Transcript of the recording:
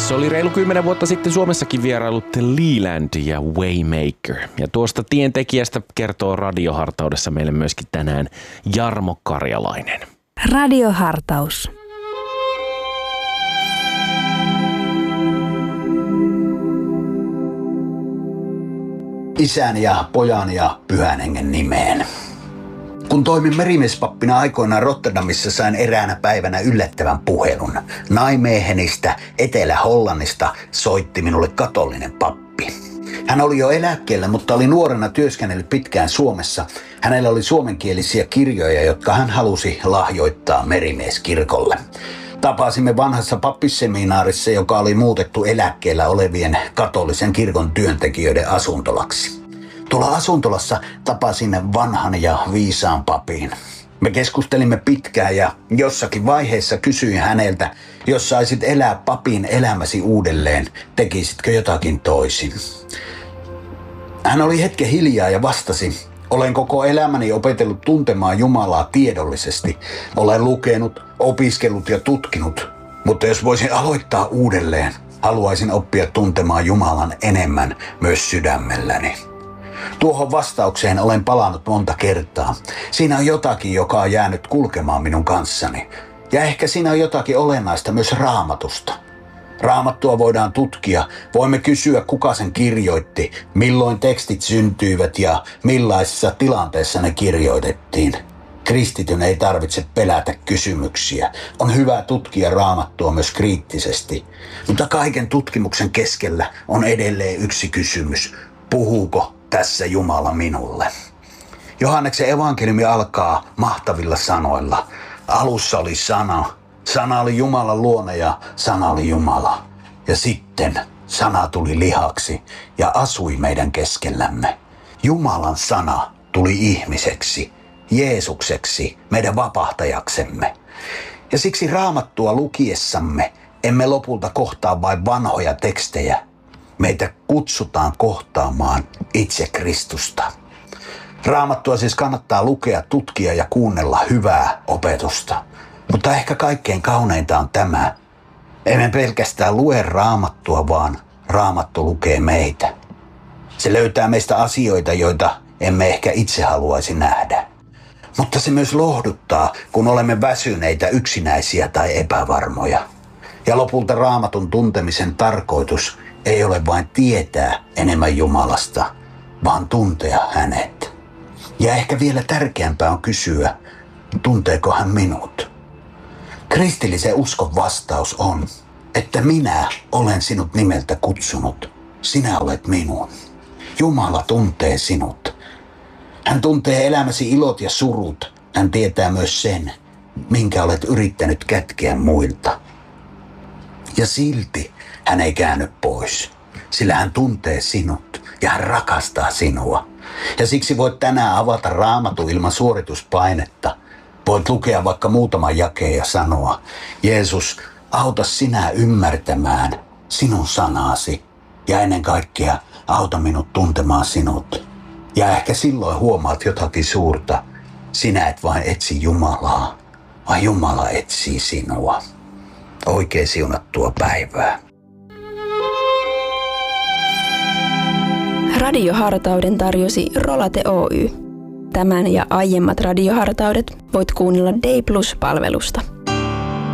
Tässä oli reilu 10 vuotta sitten Suomessakin vierailut Leland ja Waymaker. Ja tuosta tientekijästä kertoo Radiohartaudessa meille myöskin tänään Jarmo Karjalainen. Radiohartaus. Isän ja pojan ja pyhän hengen nimeen. Kun toimin merimiespappina aikoinaan Rotterdamissa, sain eräänä päivänä yllättävän puhelun. Nijmegenistä, Etelä-Hollannista, soitti minulle katolinen pappi. Hän oli jo eläkkeellä, mutta oli nuorena työskennellyt pitkään Suomessa. Hänellä oli suomenkielisiä kirjoja, jotka hän halusi lahjoittaa merimieskirkolle. Tapasimme vanhassa pappisseminaarissa, joka oli muutettu eläkkeellä olevien katolisen kirkon työntekijöiden asuntolaksi. Tuolla asuntolassa tapasin vanhan ja viisaan papin. Me keskustelimme pitkään ja jossakin vaiheessa kysyin häneltä, jos saisit elää papin elämäsi uudelleen, tekisitkö jotakin toisin? Hän oli hetken hiljaa ja vastasi, olen koko elämäni opetellut tuntemaan Jumalaa tiedollisesti. Olen lukenut, opiskellut ja tutkinut, mutta jos voisin aloittaa uudelleen, haluaisin oppia tuntemaan Jumalan enemmän myös sydämelläni. Tuohon vastaukseen olen palannut monta kertaa. Siinä on jotakin, joka on jäänyt kulkemaan minun kanssani. Ja ehkä siinä on jotakin olennaista myös Raamatusta. Raamattua voidaan tutkia. Voimme kysyä, kuka sen kirjoitti, milloin tekstit syntyivät ja millaisessa tilanteessa ne kirjoitettiin. Kristityn ei tarvitse pelätä kysymyksiä. On hyvä tutkia Raamattua myös kriittisesti. Mutta kaiken tutkimuksen keskellä on edelleen yksi kysymys. Puhuuko tässä Jumala minulle? Johanneksen evankeliumi alkaa mahtavilla sanoilla. Alussa oli sana. Sana oli Jumalan luona ja sana oli Jumala. Ja sitten sana tuli lihaksi ja asui meidän keskellämme. Jumalan sana tuli ihmiseksi, Jeesukseksi, meidän vapahtajaksemme. Ja siksi Raamattua lukiessamme emme lopulta kohtaa vain vanhoja tekstejä. Meitä kutsutaan kohtaamaan itse Kristusta. Raamattua siis kannattaa lukea, tutkia ja kuunnella hyvää opetusta. Mutta ehkä kaikkein kauneinta on tämä. Emme pelkästään lue Raamattua, vaan Raamattu lukee meitä. Se löytää meistä asioita, joita emme ehkä itse haluaisi nähdä. Mutta se myös lohduttaa, kun olemme väsyneitä, yksinäisiä tai epävarmoja. Ja lopulta Raamatun tuntemisen tarkoitus ei ole vain tietää enemmän Jumalasta, vaan tuntea hänet. Ja ehkä vielä tärkeämpää on kysyä, tunteeko hän minut? Kristillisen uskon vastaus on, että minä olen sinut nimeltä kutsunut. Sinä olet minun. Jumala tuntee sinut. Hän tuntee elämäsi ilot ja surut. Hän tietää myös sen, minkä olet yrittänyt kätkeä muilta. Ja silti hän ei käänny pois, sillä hän tuntee sinut ja hän rakastaa sinua. Ja siksi voit tänään avata Raamatun ilman suorituspainetta. Voit lukea vaikka muutaman jakeen ja sanoa, Jeesus, auta sinä ymmärtämään sinun sanasi ja ennen kaikkea auta minut tuntemaan sinut. Ja ehkä silloin huomaat jotakin suurta. Sinä et vain etsi Jumalaa, vaan Jumala etsii sinua. Oikein siunattua päivää. Radiohartauden tarjosi Rolate Oy. Tämän ja aiemmat radiohartaudet voit kuunnella Day Plus-palvelusta.